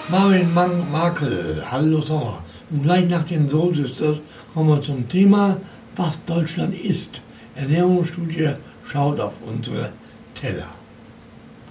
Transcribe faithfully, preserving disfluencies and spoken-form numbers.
Marvin Mang Makel, hallo Sommer. Und gleich nach den Soul Sisters kommen wir zum Thema, was Deutschland ist. Ernährungsstudie schaut auf unsere Teller.